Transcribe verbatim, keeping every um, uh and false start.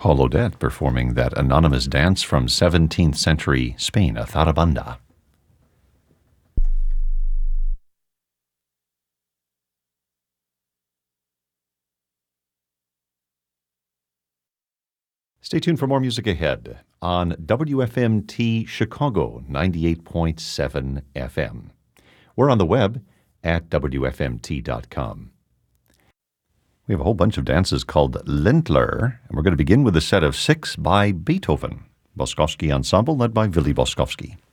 Paul Odette performing that anonymous dance from seventeenth century Spain, a zarabanda. Stay tuned for more music ahead on W F M T Chicago ninety-eight point seven F M. We're on the web at W F M T dot com. We have a whole bunch of dances called Lindler, and we're going to begin with a set of six by Beethoven. Boskowski Ensemble led by Willy Boskowski.